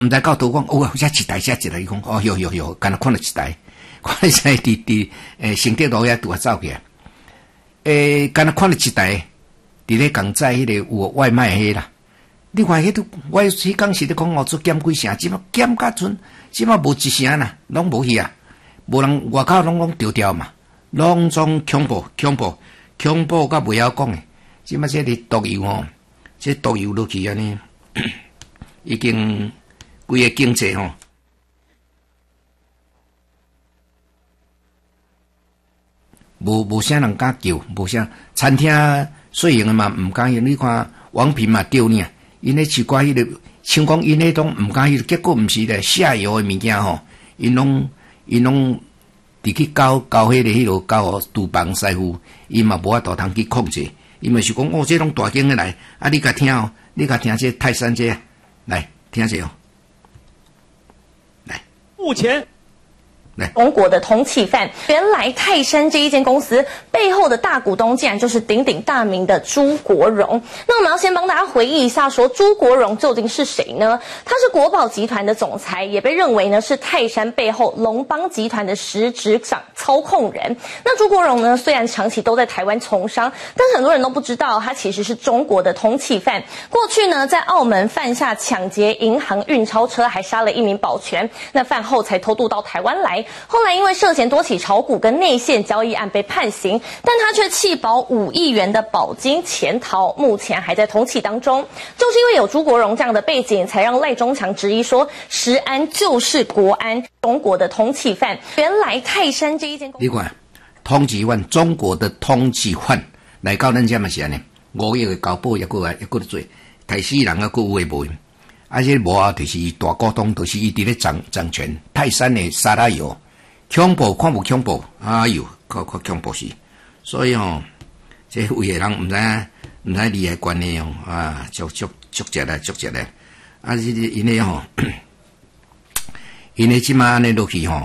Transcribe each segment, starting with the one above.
毋知到倒讲，遮一台，伊讲，有，敢若看到一台，看到一台伫承德路遐拄啊走起来，敢若看到一台，伫咧港仔迄个有外卖迄啦。你看迄都，我迄讲是咧讲做减几成，即马减甲剩，即马无一成啦，拢无去啊，无人外口拢调嘛，拢总恐怖，甲袂晓讲诶。即马这个毒油吼，这毒油落去安尼，已经规个经济吼。无啥人敢救，无啥餐厅细型诶嘛毋敢用。你看王品嘛丢呢，因咧奇怪迄个，像讲因咧拢毋敢迄个，结果毋是咧下游诶物件吼，因拢伫去交迄落交厨房师傅，伊嘛无法度通去控制。伊嘛是讲这拢大间诶来，啊你甲听哦，你甲听这泰山这来听者哦，来目前。 中国的通缉犯，原来泰山这一间公司背后的大股东，竟然就是鼎鼎大名的朱国荣。那我们要先帮大家回忆一下，说朱国荣究竟是谁呢？他是国宝集团的总裁，也被认为呢是泰山背后龙邦集团的实质操控人。那朱国荣呢，虽然长期都在台湾从商，但是很多人都不知道，他其实是中国的通缉犯。过去呢，在澳门犯下抢劫银行运钞车，还杀了一名保全。那饭后才偷渡到台湾来。后来因为涉嫌多起炒股跟内线交易案被判刑，但他却弃保5亿元的保金潜逃，目前还在通缉当中。就是因为有朱国荣这样的背景，才让赖中强质疑说，食安就是国安，中国的通缉犯。原来泰山这一间公司， 你看通缉犯，中国的通缉犯来到咱遮嘛是安尼，5亿的交保也过咧做，杀死人啊，佫有诶无？啊，这无啊，就是大股东，就是伊伫咧掌权。泰山的沙拉油，恐怖看无恐怖？哎呦，可恐怖死！所以吼，这有诶人毋知利害关系哦，啊，足值咧。啊，因为吼，因为即马安尼落去吼，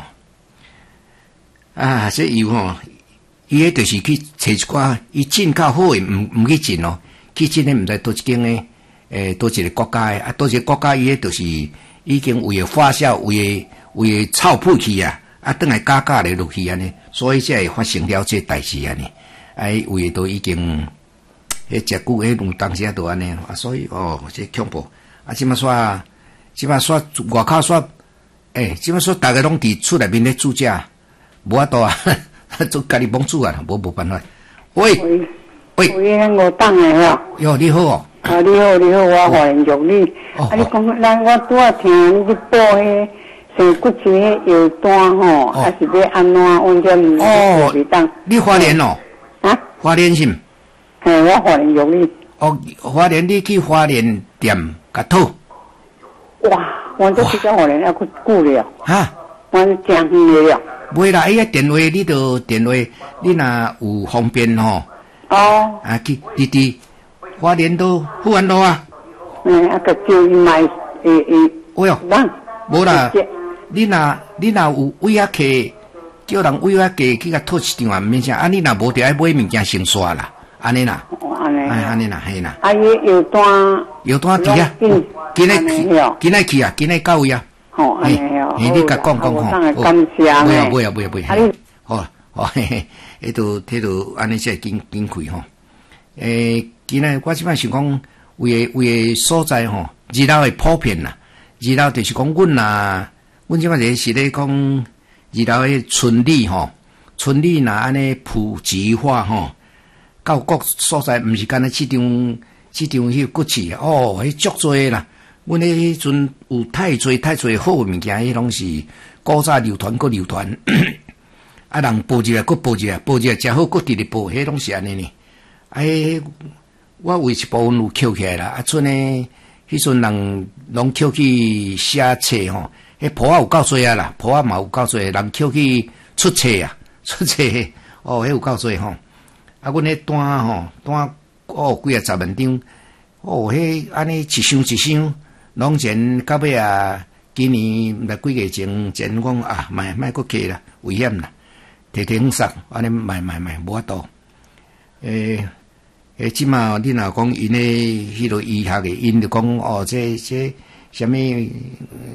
啊，这油吼，伊迄就是去找一寡伊进较好诶，毋去进哦，去进诶毋知倒一间诶。多一个国家的啊，多一个国家伊个就是已经为了发酵，为了臭屁去啊，转来加咧落去安尼，所以才会发生了这代志安尼。为都已经食久路当时都安尼啊，所以这恐怖啊！即马说外口说，即马说大家拢伫厝内面咧煮食，无法度啊，做家己帮煮啊，无办法。喂， 我等的哦。 哟，你好哦。 你好，我华人玉你。你讲，我拄啊听你去报迄生骨节迄药单吼，还是要安怎？阮这袂当。 你花莲哦？ 啊？ 花莲是毋？ 我华人玉你。 花莲你去花莲店甲讨？ 哇，我这去到花莲要去久了。 哈？ 我真远了。 袂啦，个电话你就电话，你若有方便吼。 哦。 啊，去伫花莲都富安路啊。 个就伊买哎哟，无啦，你若有位啊客，叫人位啊客去甲讨一张啊，毋免啥。啊，你若无着爱买物件先刷啦，安尼啦。安尼啦，嘿啦。 药单伫啊，今仔去啊，今仔到位啊。 安尼哦。 你甲讲吼。 感谢。 不要。好，迄都安尼才紧开吼。今仔我即摆想讲，为个所在吼，二楼会普遍啦。二楼就是讲，阮即摆是咧讲二楼诶村里吼，村里若安尼普及化吼，到各所在，毋是干那即张迄个骨气哦，迄足多啦。阮迄阵有太多好诶物件，迄拢是古早流传，啊，人报一下，佫报一下，诚好，佫直直报，迄拢是安尼呢。我有一部分有捡起来啦，啊，剩诶，迄阵人拢捡去写册吼，迄谱仔有够多啊啦，谱仔嘛有够多，人捡去出册啊，迄有够多吼。啊，阮迄单几10万张，迄安尼一箱，拢前到尾啊，今年毋知几个前讲啊，莫佫加啦，危险啦，提送，安尼卖，无法度。即马你若讲因迄落医学诶，因就讲这什么